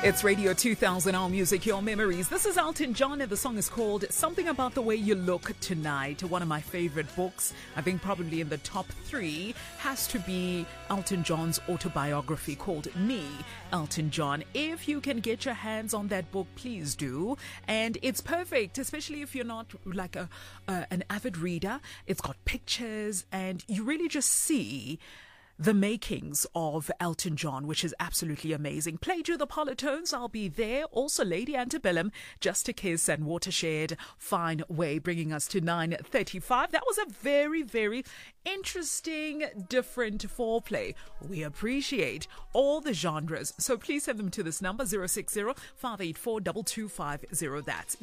It's Radio 2000, Our Music, Your Memories. This is Elton John, and the song is called Something About the Way You Look Tonight. One of my favorite books, I think probably in the top 3, has to be Elton John's autobiography called Me, Elton John. If you can get your hands on that book, please do. And it's perfect, especially if you're not like an avid reader. It's got pictures, and you really just see the makings of Elton John, which is absolutely amazing. Played you the Polytones, I'll be there. Also Lady Antebellum, Just a Kiss, and Watershed, Fine Way, bringing us to 9:35. That was a very, very interesting, different foreplay. We appreciate all the genres. So please send them to this number, 060-584-2250. That's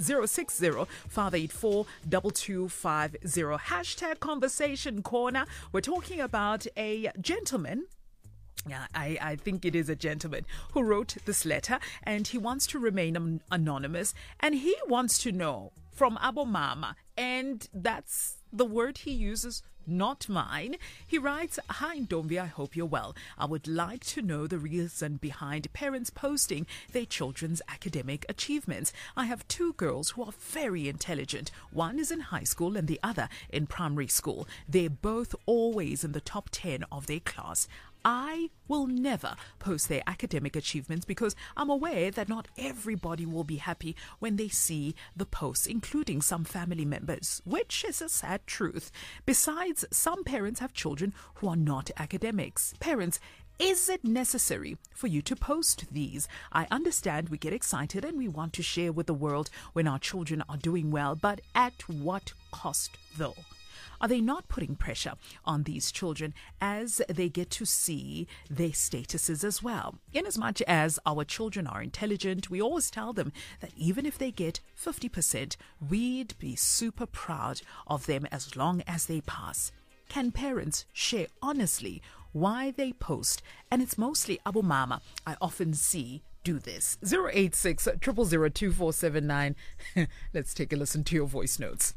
060-584-2250. Hashtag Conversation Corner. We're talking about a gentleman. Yeah, I think it is a gentleman who wrote this letter, and he wants to remain anonymous, and he wants to know from Abo Mama, and that's the word he uses, not mine. He writes, "Hi Ntombi, I hope you're well. I would like to know the reason behind parents posting their children's academic achievements. I have 2 girls who are very intelligent. One is in high school and the other in primary school. They're both always in the top 10 of their class. I will never post their academic achievements because I'm aware that not everybody will be happy when they see the posts, including some family members, which is a sad truth. Besides, some parents have children who are not academics. Parents, is it necessary for you to post these? I understand we get excited and we want to share with the world when our children are doing well, but at what cost though? Are they not putting pressure on these children as they get to see their statuses as well? Inasmuch as our children are intelligent, we always tell them that even if they get 50%, we'd be super proud of them as long as they pass. Can parents share honestly why they post? And it's mostly Abo Mama I often see do this. 086 000 2479. Let's take a listen to your voice notes.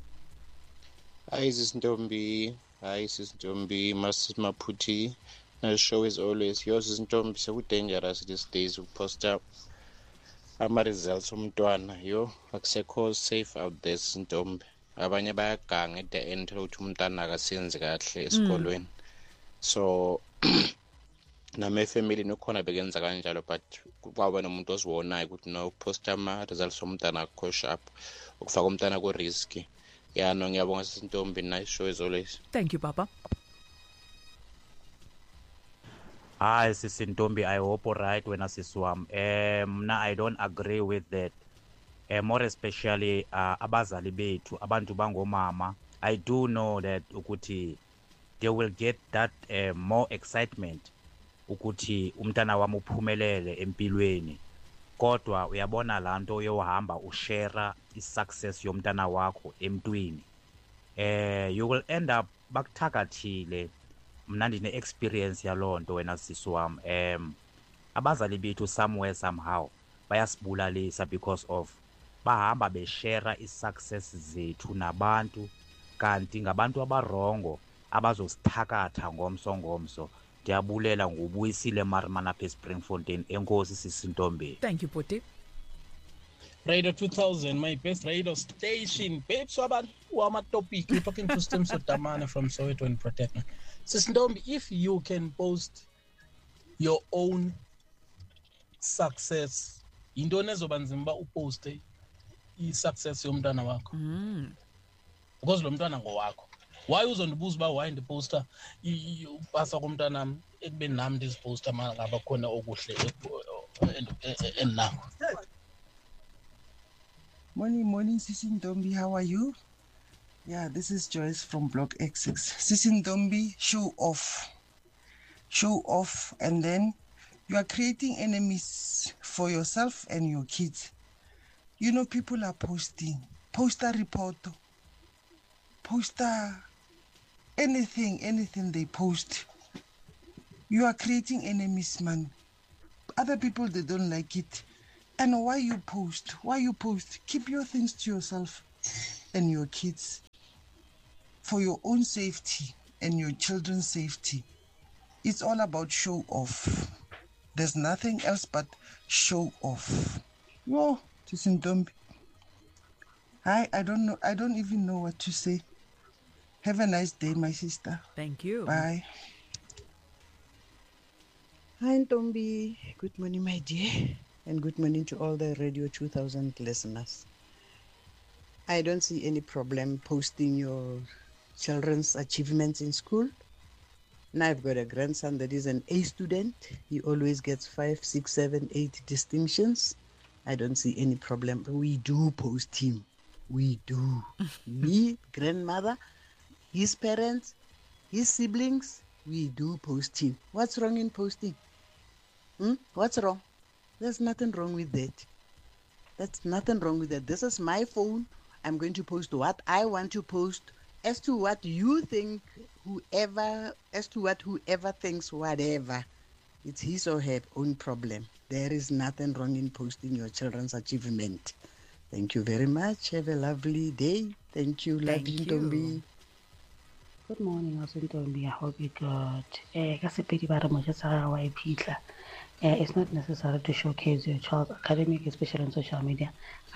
Hi, this is Ntombi. Hi, this is Ntombi. Master Maputi. The show is always yours. Is Ntombi. So dangerous these days. We post up ama-results omntwana. Yo, akusekho safe out there, Ntombi. Abanye bayaganga at the end ukuthi umntwana akasenzi kahle esikolweni. So namefamily nokhona bekenza kanjalo, but kwaba nomuntu oziwonayo ukuthi no post ama-results omntwana akho sharp. Ukufaka umntwana ku-risk. Yeah, no, ngiyabonga sisi Ntombi. Nice show as always. Thank you, Papa. Hi, sisi Ntombi. I hope all right when I swam. I don't agree with that. More especially abazali bethu, abantu bangomama. I do know that ukuthi they will get that more excitement ukuthi umntana wami uphumelele empilweni. Kodwa uyabona lanto yohamba ushare isuccess yomntana wakho emntwini. You will end up bakuthakathile. Mna ndine experience yalonto wena sisi wami. Abazali bethu somewhere somehow bayasibulalisa because of bahamba beshare isuccess zethu nabantu, kanti ngabantu abarongo abazosithakatha ngomso. Ndiyabulela ngubuyisile Marimana apha eSpringfontein. Enkosi sisi Ntombi. Thank you, Puti. Radio 2000, my best radio station. Babes, what topic? You're talking to Stem Sotamane from Soweto and Protect. Sis Ntombi, if you can post your own success, into nezobanzimba uposte i-success yomntana wakho. Because lo mntwana ngowakho. Why uzondibuza uba why ndiposta upasa komntanami ekubeni nami ndiziposta ngaba khona okuhle enakho. Morning, Sisi Ntombi. How are you? Yeah, this is Joyce from Block X6. Sisi Ntombi, show off, and then you are creating enemies for yourself and your kids. You know, people are posting, poster report, poster, anything they post. You are creating enemies, man. Other people, they don't like it. And why you post? Keep your things to yourself and your kids for your own safety and your children's safety. It's all about show off. There's nothing else but show off. Whoa, Tisintombi. I don't know. I don't even know what to say. Have a nice day, my sister. Thank you. Bye. Hi, Ntombi. Good morning, my dear. And good morning to all the Radio 2000 listeners. I don't see any problem posting your children's achievements in school. Now I've got a grandson that is an A student. He always gets 5, 6, 7, 8 distinctions. I don't see any problem. We do post him. We do. Me, grandmother, his parents, his siblings, we do post him. What's wrong in posting? What's wrong? There's nothing wrong with that. That's nothing wrong with that. This is my phone. I'm going to post what I want to post. As to what you think, whoever thinks whatever, it's his or her own problem. There is nothing wrong in posting your children's achievement. Thank you very much. Have a lovely day. Thank you, Ntombi. Good morning, Ntombi. I hope you're good. It's not necessary to showcase your child's academic, especially on social media.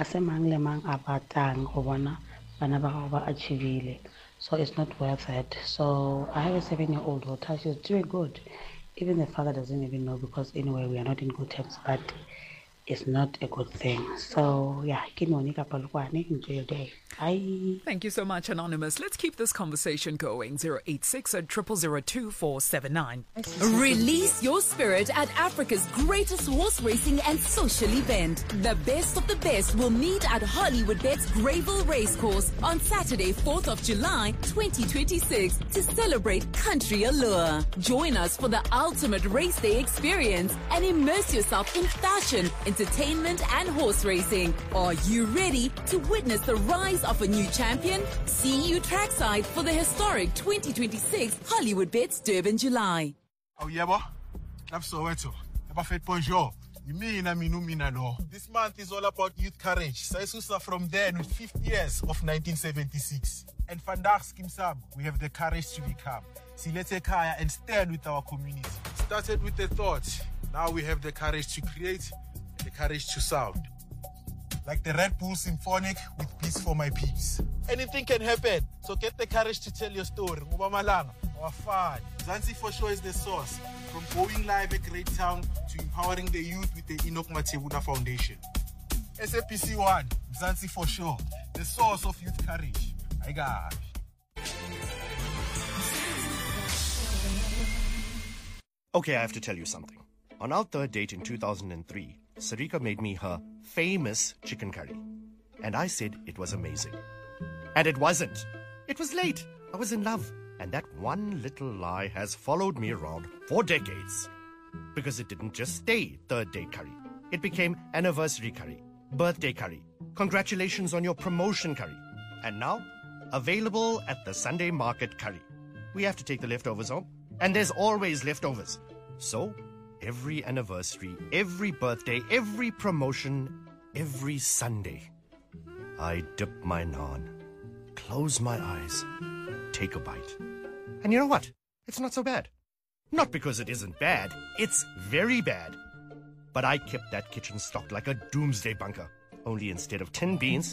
So it's not worth it. So I have a 7-year-old daughter. She's doing good. Even the father doesn't even know, because anyway, we are not in good terms, but it's not a good thing. So yeah, enjoy your day. Bye. Thank you so much, Anonymous. Let's keep this conversation going. 086 000 2479. Release your spirit at Africa's greatest horse racing and social event. The best of the best will meet at Hollywoodbets Greyville Racecourse on Saturday, 4th of July, 2026 to celebrate country allure. Join us for the ultimate race day experience and immerse yourself in fashion, entertainment and horse racing. Are you ready to witness the rise of a new champion? See you trackside for the historic 2026 Hollywoodbets Durban July. Oh, yeah, boy. That's so it. Bonjour. This month is all about youth courage. Saisusa from there with 50 years of 1976. And Vandaag Skimsam, we have the courage to become. Silete Kaya and stand with our community. Started with the thought. Now we have the courage to create and the courage to sound. Like the Red Bull Symphonic with Peace for My Peace. Anything can happen, so get the courage to tell your story. Ngubamalanga, our fun. Mzansi for sure is the source. From going live at Great Town to empowering the youth with the Enoch Matebuna Foundation. SAPC 1, Mzansi for sure, the source of youth courage. My God. Okay, I have to tell you something. On our third date in 2003, Sarika made me her famous chicken curry. And I said it was amazing. And it wasn't. It was late. I was in love. And that one little lie has followed me around for decades. Because it didn't just stay third date curry. It became anniversary curry, birthday curry, congratulations on your promotion curry. And now, available at the Sunday market curry. We have to take the leftovers home. And there's always leftovers. So, every anniversary, every birthday, every promotion, every Sunday, I dip my naan, close my eyes, take a bite. And you know what? It's not so bad. Not because it isn't bad, it's very bad. But I kept that kitchen stocked like a doomsday bunker. Only instead of 10 beans,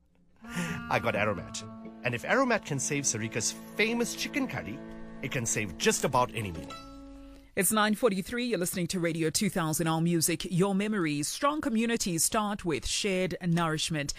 I got Aromat. And if Aromat can save Sarika's famous chicken curry, it can save just about any meal. It's 9:43. You're listening to Radio 2000 All Music, Your Memories. Strong communities start with shared nourishment.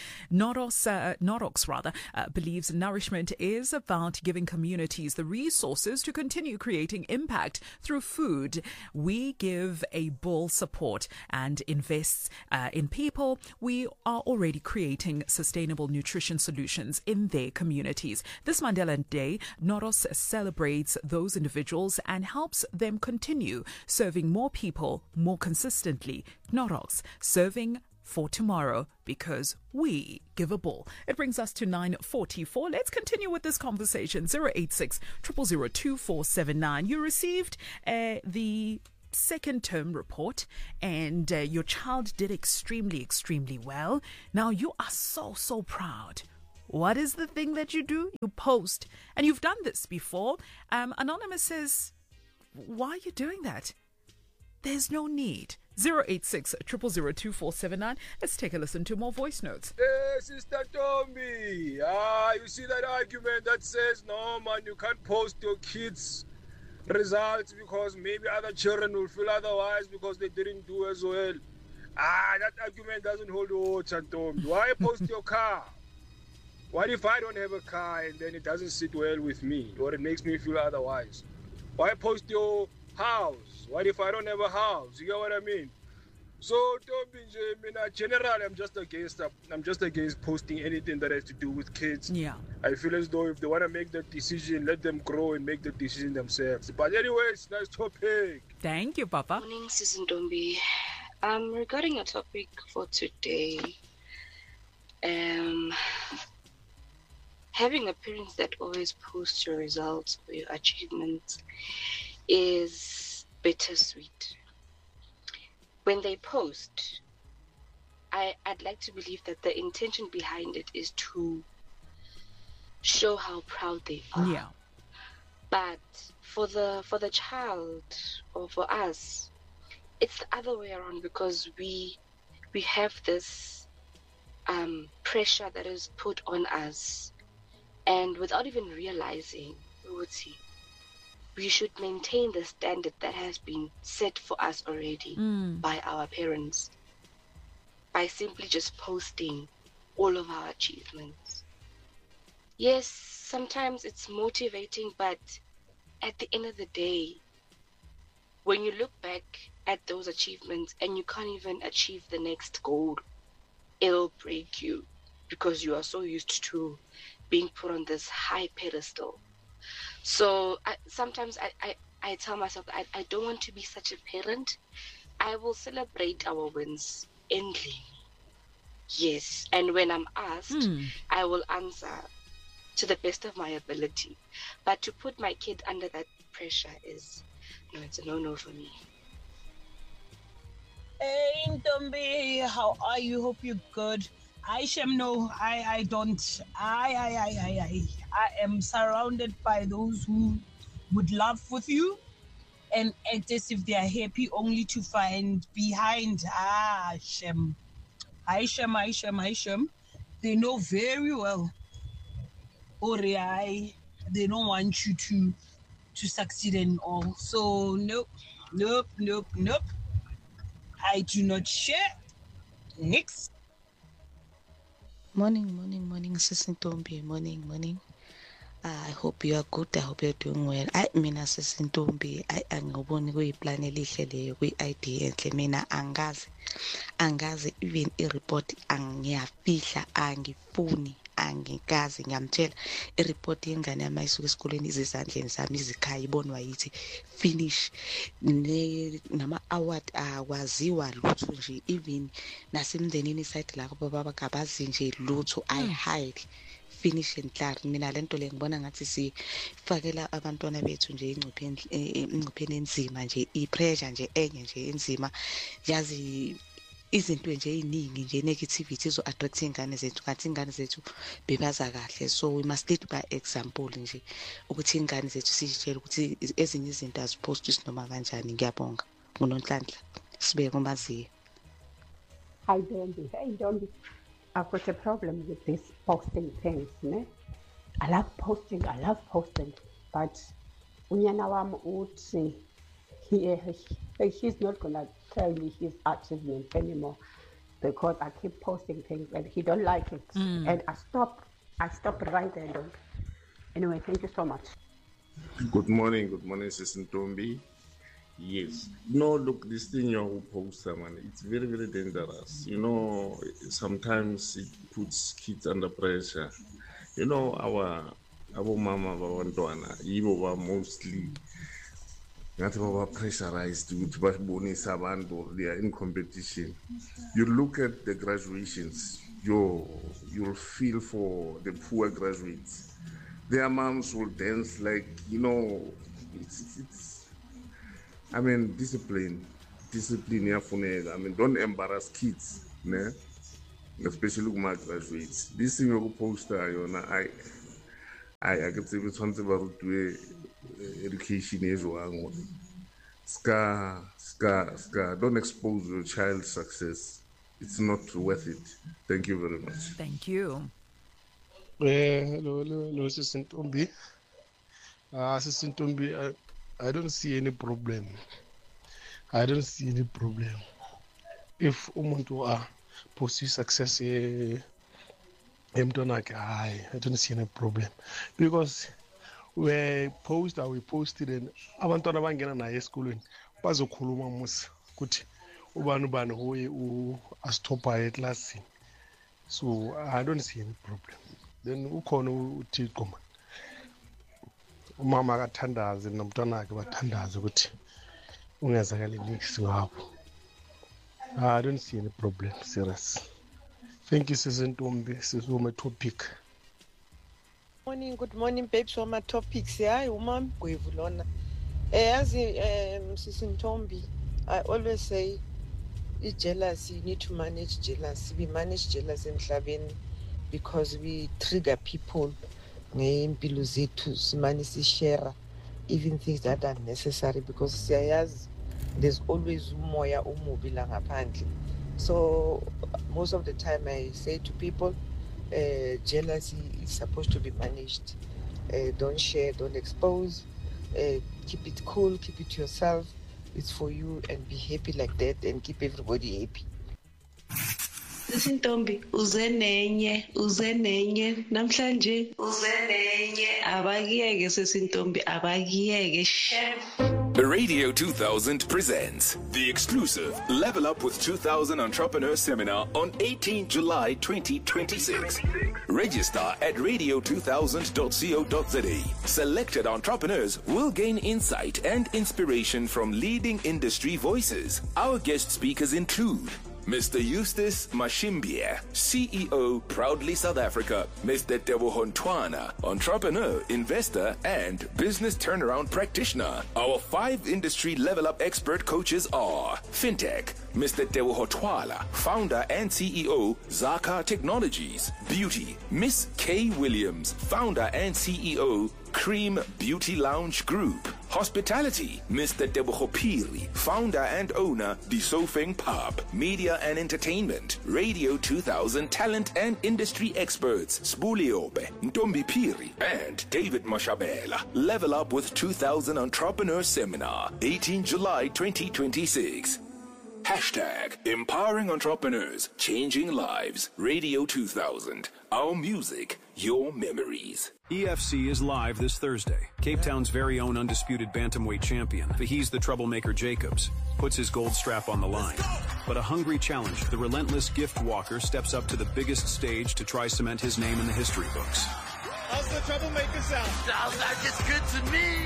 Norox believes nourishment is about giving communities the resources to continue creating impact through food. We give a bull support and invest in people. We are already creating sustainable nutrition solutions in their communities. This Mandela Day, Noros celebrates those individuals and helps them continue serving more people more consistently. Norox, serving for tomorrow because we give a bull. It brings us to 9:44. Let's continue with this conversation. 086 000 2479. You received the second term report and your child did extremely well. Now you are so proud. What is the thing that you do? You post. And you've done this before. Anonymous says, why are you doing that? There's no need. 086 000 2479. Let's take a listen to more voice notes. Hey, Sister Tombi. You see that argument that says, no, man, you can't post your kids' results because maybe other children will feel otherwise because they didn't do as well. That argument doesn't hold water, Tombi. Why post your car? What if I don't have a car and then it doesn't sit well with me or it makes me feel otherwise? Why post your house? What if I don't have a house? You get what I mean? So, generally, I'm just against posting anything that has to do with kids. Yeah. I feel as though if they want to make that decision, let them grow and make the decision themselves. But anyway, it's a nice topic. Thank you, Papa. Morning, Susan Dombi. Regarding a topic for today, having a parent that always posts your results or your achievements is bittersweet. When they post, I'd like to believe that the intention behind it is to show how proud they are. Yeah. But for the child or for us, it's the other way around because we have this pressure that is put on us, and without even realizing, we should maintain the standard that has been set for us already by our parents by simply just posting all of our achievements. Yes, sometimes it's motivating, but at the end of the day, when you look back at those achievements and you can't even achieve the next goal, it'll break you because you are so used to being put on this high pedestal. So sometimes I tell myself I don't want to be such a parent. I will celebrate our wins endlessly. Yes, and when I'm asked, I will answer to the best of my ability. But to put my kid under that pressure it's a no-no for me. Hey, Ntombi, how are you? Hope you're good. Shem, no, I don't. I am surrounded by those who would laugh with you and act as if they are happy only to find behind. Shem. Shem. They know very well. They don't want you to succeed and all. So, nope. I do not share. Next. Morning, Sister Ntombi. Morning. I hope you are good. I hope you're doing well. Mina Sister Ntombi, angiboni kuyiplan elihle leyo kwi-idea enhle. Mina angazi even i-report angiyafihla, angifuni, angikazi. Ngiyamtshela i-report yengane yami isuka esikoleni izizandleni zami izikhaya ibonwa yithi finish nama-award akwaziwa lutho nje, even nasemndenini side lakho baba kabazi nje lutho. I hide finish and clar. Mina lento le ngibona ngathi sifakela abantwana bethu nje ingcupheni enzima nje, i-pressure nje enye nje enzima. Yazi izinto nje eziningi nje negativity zo attract ingane zethu, ngathi ingane zethu bebaza kahle. So we must lead by example nje ukuthi ingane zethu sitshele ukuthi ezinye izinto azipost noma kanjani. Ngiyabonga nguNonhlanhla sibe kumaziya. Hi Dombi. Hey Dombi, I've got a problem with this posting things, ne? I love posting, but unyana wami uthi he's not gonna tell me his achievement anymore because I keep posting things and he don't like it. And I stop right there. Anyway, thank you so much. Good morning, Sister Ntombi. Yes. No, look, this thing you post, man, it's very, very dangerous. Sometimes it puts kids under pressure. Our mama, our Ndwana, Ivo were mostly not pressurized to they are in competition. You look at the graduations, you'll feel for the poor graduates. Their moms will dance like, it's discipline. Don't embarrass kids, ne? Especially my graduates. This thing you poster, I get to be education is wrong. Scar. Don't expose your child's success. It's not worth it. Thank you very much. Thank you. Hello, Assistant Tombi. Assistant Tombi, I don't see any problem. If umuntu pursue success emntwanakhe, I don't see any problem, because we posted and abantwana bangena naye esikolweni bazokhuluma musa ukuthi ubani hoye asitophayo eklasini. So I don't see any problem. Then ukhona uThixo man, umama akathandaze nomntwana wakhe bathandaze ukuthi ungazakali nix ngabo. I don't see any problem, serious. Thank you, Sisentombi. Sisoma topic. Good morning, babes. On my topics, yeah, umam gwevulona. As Sisentombi, I always say, jealousy. You need to manage jealousy. We manage jealousy in Mhlabeni because we trigger people. Ngempilo zethu simane share even things that are necessary, because siyayazi there's always umoya umubi la ngaphandle. So most of the time I say to people, jealousy is supposed to be managed. Don't share, don't expose. Keep it cool, keep it to yourself. It's for you, and be happy like that and keep everybody happy. Sisentombi uzenenye namhlanje abakiyeke Sisentombi abakiyeke chef. Radio 2000 presents the exclusive Level Up with 2000 Entrepreneur Seminar on 18 July 2026. Register at radio2000.co.za. Selected entrepreneurs will gain insight and inspiration from leading industry voices. Our guest speakers include Mr. Eustace Mashimbie, CEO, Proudly South Africa. Mr. Teboho Ntwana, entrepreneur, investor, and business turnaround practitioner. Our 5 industry level up expert coaches are FinTech, Mr. Teboho Ntwana, founder and CEO, Zaka Technologies. Beauty, Miss Kay Williams, founder and CEO, Cream Beauty Lounge Group. Hospitality, Mr. Teboho Phiri, founder and owner, Disofeng Pub. Media and entertainment, Radio 2000 talent and industry experts, Spuliobe, Ntombi Phiri, and David Mashabela. Level Up with 2000 Entrepreneur Seminar, 18 July 2026. Hashtag Empowering Entrepreneurs, Changing Lives. Radio 2000. Our music, your memories. EFC is live this Thursday. Cape Town's very own undisputed bantamweight champion, He's the Troublemaker Jacobs, puts his gold strap on the line. But a hungry challenge, the relentless gift walker steps up to the biggest stage to try cement his name in the history books. How's the Troublemaker sound? Sounds like it's good to me.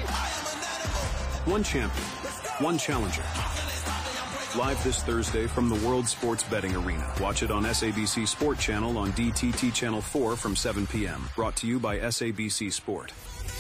One champion, one challenger. Live this Thursday from the World Sports Betting Arena. Watch it on SABC Sport Channel on DTT Channel 4 from 7 p.m. Brought to you by SABC Sport.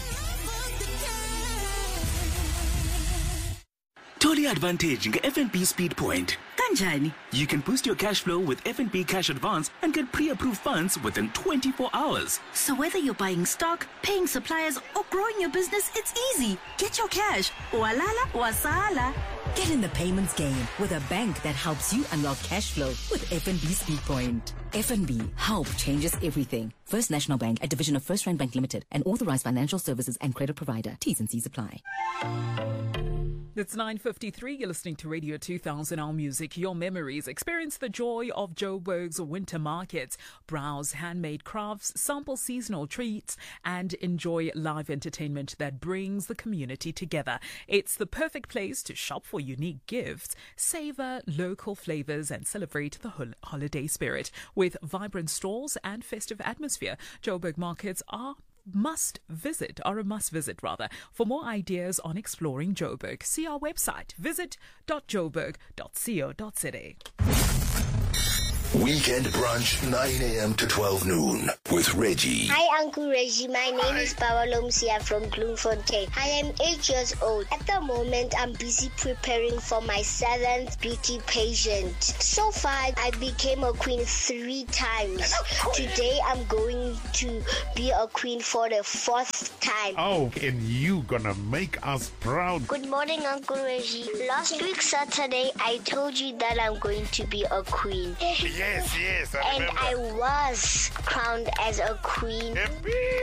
Totally advantage in FNB Speed Point. Kanjani? You can boost your cash flow with FNB Cash Advance and get pre-approved funds within 24 hours. So whether you're buying stock, paying suppliers, or growing your business, it's easy. Get your cash. Walala, wasala. Get in the payments game with a bank that helps you unlock cash flow with FNB Speed Point. FNB, help changes everything. First National Bank, a division of First Rand Bank Limited, an authorized financial services and credit provider. T's and C's apply. It's 9:53. You're listening to Radio 2000, our music, your memories. Experience the joy of Joburg's winter markets. Browse handmade crafts, sample seasonal treats, and enjoy live entertainment that brings the community together. It's the perfect place to shop for unique gifts, savor local flavors, and celebrate the holiday spirit. With vibrant stalls and festive atmosphere, Joburg markets are a must visit. For more ideas on exploring Joburg, see our website, visit.joburg.co.za. Weekend brunch, 9 a.m. to 12 noon with Reggie. Hi, Uncle Reggie. My name is Bawalomsia from Bloemfontein. I am 8 years old. At the moment, I'm busy preparing for my 7th beauty pageant. So far, I became a queen 3 times. Today, I'm going to be a queen for the 4th time. Oh, and you gonna make us proud. Good morning, Uncle Reggie. Last week, Saturday, I told you that I'm going to be a queen. Yes, I and remember. I was crowned as a queen of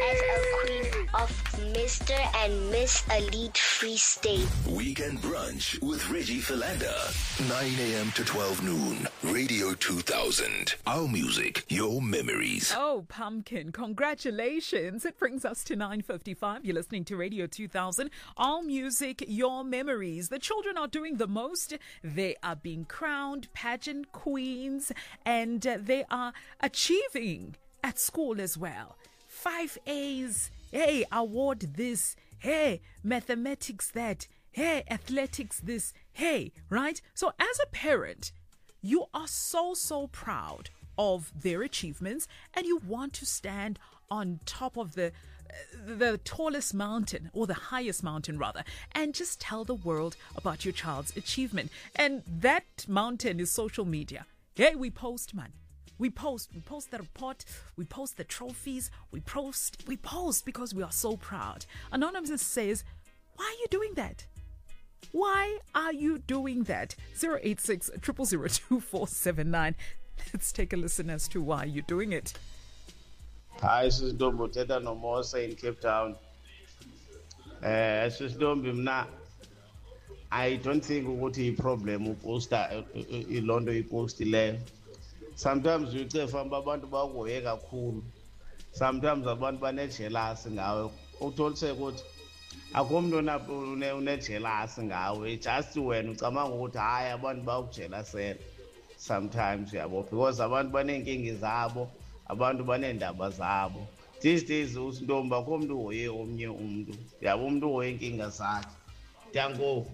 Mr. and Miss Elite Free State. Weekend brunch with Reggie Philander, 9 a.m. to 12 noon. Radio 2000. Our music, your memories. Oh, Pumpkin, congratulations. It brings us to 9:55. You're listening to Radio 2000. All music, your memories. The children are doing the most. They are being crowned pageant queens, and they are achieving at school as well. 5 A's. Hey, award this. Hey, mathematics that. Hey, athletics this. Hey, right? So as a parent, you are so proud of their achievements, and you want to stand on top of the tallest mountain, or the highest mountain rather, and just tell the world about your child's achievement. And that mountain is social media. Hey, we post, man. We post the report, we post the trophies, we post because we are so proud. Anonymous says, why are you doing that? Why are you doing that? 086 000 2479. Let's take a listen as to why you're doing it. Hi, this is Dombo Teta Nomosa in Cape Town. This is Dombo Mna. I don't think we got a problem with poster in London post le. Sometimes you say abantu bagoye kakhulu. Sometimes abantu banejealous ngawe. Utholse ukuthi akomntu unejealous ngawe. Just wena ucabanga ukuthi hayi abantu bakujealusela. Sometimes yabo, because abantu banenkingi zabo, abantu banendaba zabo. These days usintombi akho umuntu uhoye omnye umuntu. Yabo umuntu uhoye inkinga zakhe. Dango.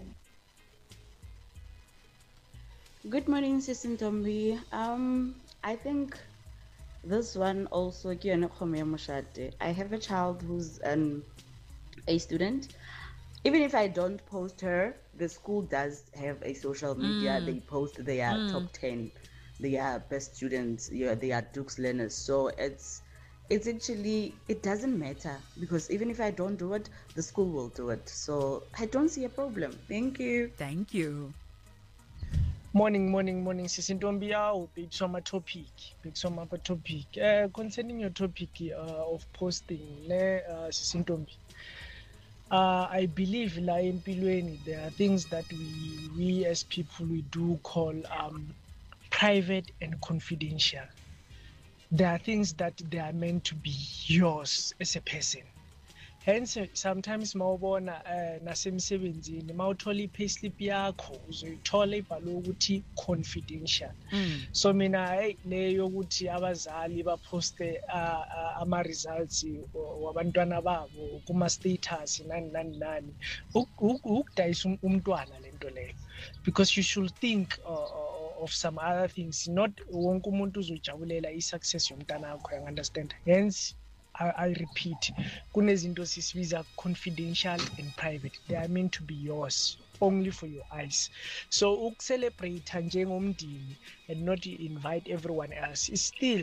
Good morning, Sister Ntombi. I think this one also, I have a child who's a student. Even if I don't post her, the school does have a social media. They post their top 10, their best students, their Dukes learners. So it's actually, it doesn't matter, because even if I don't do it, the school will do it. So I don't see a problem. Thank you. Thank you. Morning, Sisintombi. Big summer topic. Concerning your topic of posting, Sisintombi. I believe there are things that we as people we do call private and confidential. There are things that they are meant to be yours as a person. Hence, sometimes mawubona nasemsebenzini mawuthola i-payslip yakho uzoyithola ibhalwe ukuthi confidential. So mina leyo ukuthi abazali baposte ama-results wabantwana babo kuma-status nani ukudayisa umntwana lento leyo, because you should think of some other things. Not wonke umuntu uzojabulela i-success yomntana wakho, you understand? Hence I repeat, kunezinto sisibiza confidential and private. They are meant to be yours, only for your eyes. So celebrate njengomndeni and not invite everyone else is still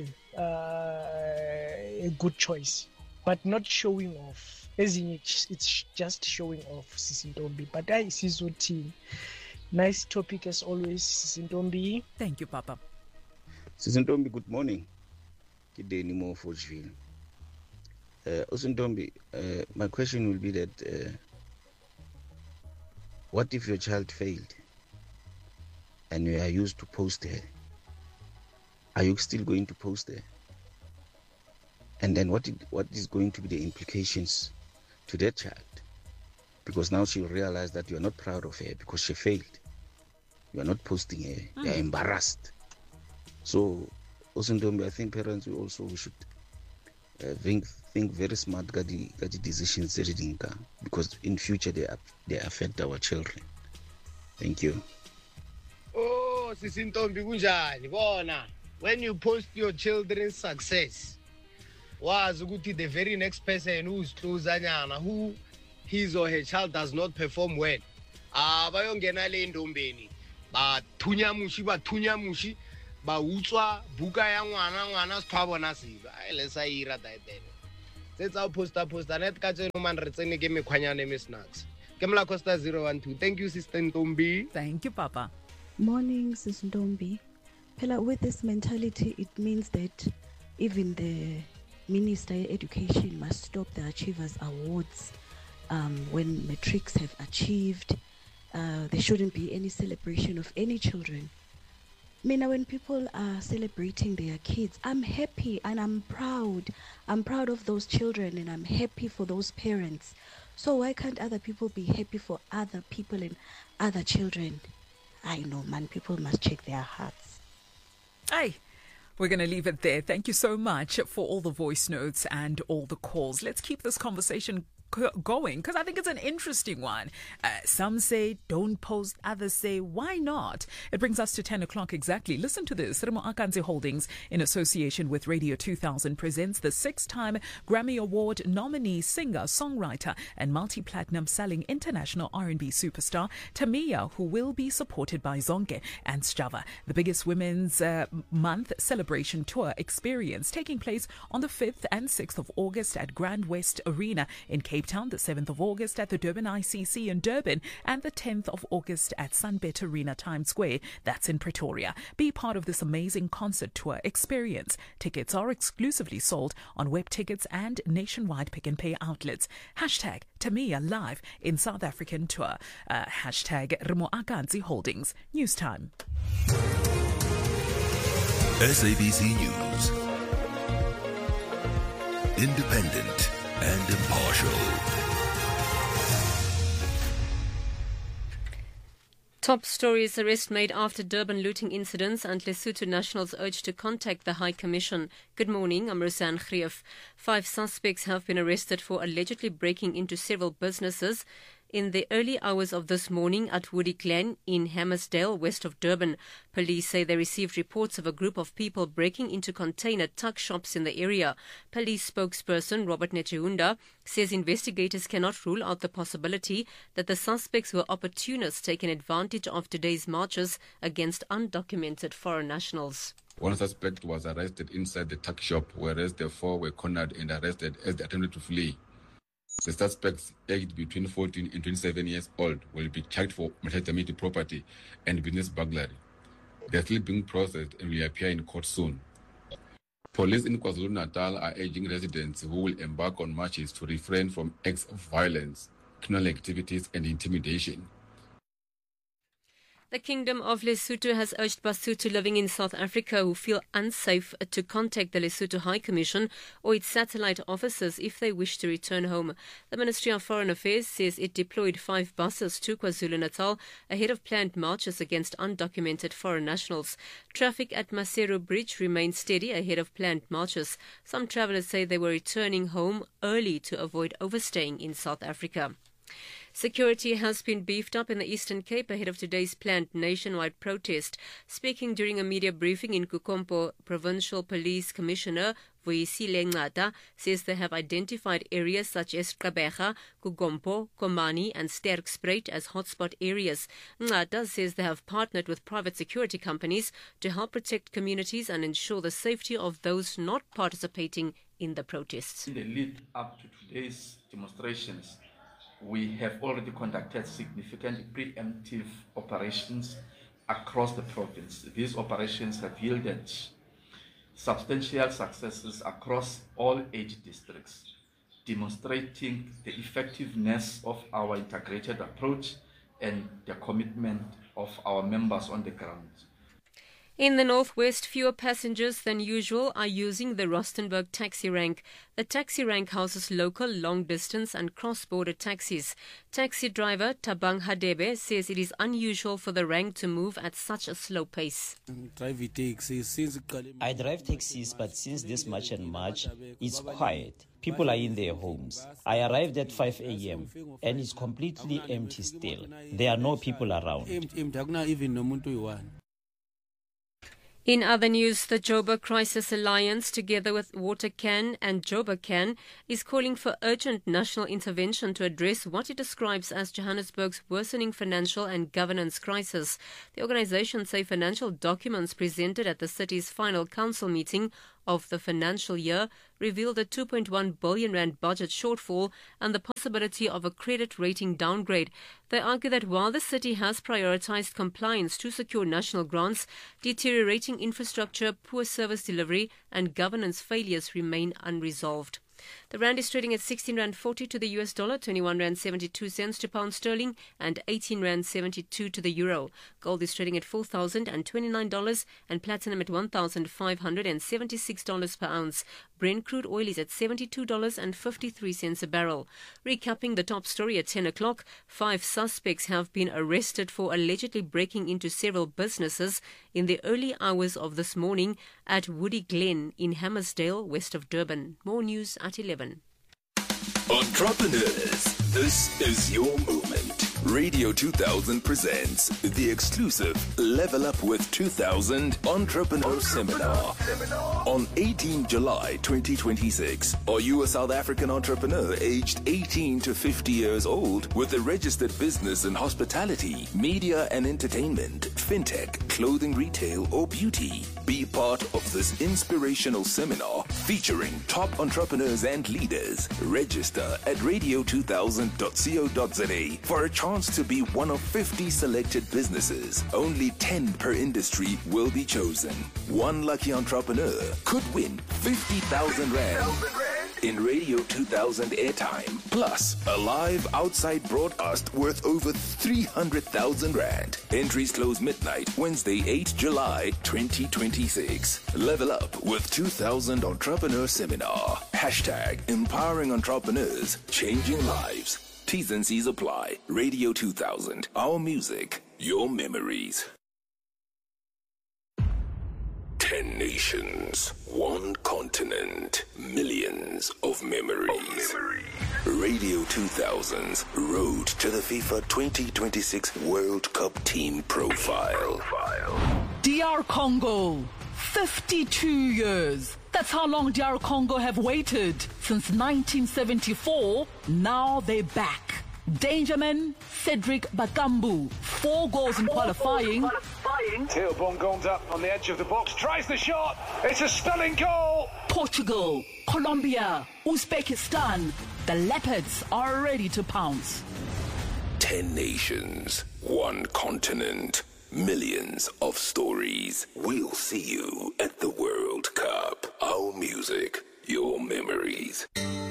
a good choice, but not showing off. It's just showing off, Sisintombi. But I see team. Nice topic as always, Sisintombi. Thank you, Papa. Sisintombi, good morning. Kideni Mo Forgeville. Usuntombi, my question will be that what if your child failed and you are used to post her? Are you still going to post her? And then what is going to be the implications to that child? Because now she will realize that you are not proud of her because she failed. You are not posting her. You are embarrassed. So, Usuntombi, I think parents will also should think very smart got the decisions they didn't, because in future they affect our children. Thank you. Oh, Sisintombi kunjani bona? when you post your children's success, was the very next person who's closanyana, who his or her child does not perform well. Bayongena le ndombeni. Ba tunyamushi, ba utswa buka ya ngwana sphabo siba. Let's say ira that then. Let's our poster net ka tseno man re tsene ke mekhwanyane me snacks. Ke mla Costa 012. Thank you, Sister Ntombi. Thank you, Papa. Morning, Sister Ntombi. Pela, with this mentality, it means that even the Minister of Education must stop the Achievers Awards when matrics have achieved. There shouldn't be any celebration of any children. Mina, when people are celebrating their kids, I'm happy and I'm proud. I'm proud of those children and I'm happy for those parents. So why can't other people be happy for other people and other children? I know, man, people must check their hearts. Hey, we're going to leave it there. Thank you so much for all the voice notes and all the calls. Let's keep this conversation going because I think it's an interesting one. Some say don't post, others say why not? It brings us to 10 o'clock exactly. Listen to this. Remo Akanzi Holdings, in association with Radio 2000, presents the 6-time Grammy Award nominee, singer, songwriter and multi-platinum selling international R&B superstar Tamia, who will be supported by Zonke and Sjava. The biggest Women's Month celebration tour experience taking place on the 5th and 6th of August at Grand West Arena in Cape Town, the 7th of August at the Durban ICC in Durban, and the 10th of August at Sunbet Arena Times Square, that's in Pretoria. Be part of this amazing concert tour experience. Tickets are exclusively sold on web tickets and nationwide Pick and Pay outlets. Hashtag Tamia Live in South African Tour. Hashtag Remo Akanzi Holdings. News time. SABC News. Independent and impartial. Top stories: arrest made after Durban looting incidents and Lesotho nationals urged to contact the High Commission. Good morning, I'm Roseanne Greef. 5 suspects have been arrested for allegedly breaking into several businesses in the early hours of this morning at Woody Glen in Hammersdale, west of Durban. Police say they received reports of a group of people breaking into container tuck shops in the area. Police spokesperson Robert Netjehunda says investigators cannot rule out the possibility that the suspects were opportunists taking advantage of today's marches against undocumented foreign nationals. One suspect was arrested inside the tuck shop, whereas the 4 were cornered and arrested as they attempted to flee. The suspects, aged between 14 and 27 years old, will be charged for maltreatment property and business burglary. They are still being processed and will appear in court soon. Police in KwaZulu-Natal are urging residents who will embark on marches to refrain from acts of violence, criminal activities and intimidation. The Kingdom of Lesotho has urged Basotho living in South Africa who feel unsafe to contact the Lesotho High Commission or its satellite offices if they wish to return home. The Ministry of Foreign Affairs says it deployed 5 buses to KwaZulu-Natal ahead of planned marches against undocumented foreign nationals. Traffic at Maseru Bridge remains steady ahead of planned marches. Some travellers say they were returning home early to avoid overstaying in South Africa. Security has been beefed up in the Eastern Cape ahead of today's planned nationwide protest. Speaking during a media briefing in Kukompo, Provincial Police Commissioner Vuyisile Ngata says they have identified areas such as Gqeberha, Kukompo, Komani and Sterkspruit as hotspot areas. Ngata says they have partnered with private security companies to help protect communities and ensure the safety of those not participating in the protests. In the lead up to today's demonstrations, we have already conducted significant preemptive operations across the province. These operations have yielded substantial successes across all 8 districts, demonstrating the effectiveness of our integrated approach and the commitment of our members on the ground. In the northwest, fewer passengers than usual are using the Rustenburg taxi rank. The taxi rank houses local, long-distance and cross-border taxis. Taxi driver Tabang Hadebe says it is unusual for the rank to move at such a slow pace. I drive taxis, but since this March and March, it's quiet. People are in their homes. I arrived at 5 a.m. and it's completely empty still. There are no people around. In other news, the Joburg Crisis Alliance, together with WaterCan and Joburg-Can, is calling for urgent national intervention to address what it describes as Johannesburg's worsening financial and governance crisis. The organisation say financial documents presented at the city's final council meeting of the financial year revealed a 2.1 billion rand budget shortfall and the possibility of a credit rating downgrade. They argue that while the city has prioritised compliance to secure national grants, deteriorating infrastructure, poor service delivery and governance failures remain unresolved. The rand is trading at 16 rand 40 to the US dollar, 21 rand 72 cents to pound sterling, and 18 rand 72 to the euro. Gold is trading at $4,029 and platinum at $1,576 per ounce. Brent crude oil is at $72.53 a barrel. Recapping the top story at 10 o'clock, 5 suspects have been arrested for allegedly breaking into several businesses in the early hours of this morning at Woody Glen in Hammersdale, west of Durban. More news at 11. Entrepreneurs, this is your moment. Radio 2000 presents the exclusive Level Up with 2000 Entrepreneur Seminar on 18 July 2026. Are you a South African entrepreneur aged 18 to 50 years old with a registered business in hospitality, media and entertainment, fintech, clothing retail or beauty? Be part of this inspirational seminar featuring top entrepreneurs and leaders. Register at radio2000.co.za for a chance to be one of 50 selected businesses. Only 10 per industry will be chosen. One lucky entrepreneur could win 50,000 rand in Radio 2000 airtime, plus a live outside broadcast worth over 300,000 rand. Entries close midnight, Wednesday, 8 July 2026. Level Up with 2000 Entrepreneur Seminar. Hashtag empowering entrepreneurs, changing lives. T's and C's apply. Radio 2000. Our music, your memories. 10 nations, 1 continent, millions of memories. Radio 2000's Road to the FIFA 2026 World Cup Team Profile. DR Congo, 52 years. That's how long DR Congo have waited. Since 1974, now they're back. Dangerman Cedric Bakambu, 4 goals in qualifying. Theo Bongon's up on the edge of the box, tries the shot. It's a stunning goal. Portugal, Colombia, Uzbekistan. The Leopards are ready to pounce. 10 nations, 1 continent, millions of stories. We'll see you at the World Cup. Our music, your memories.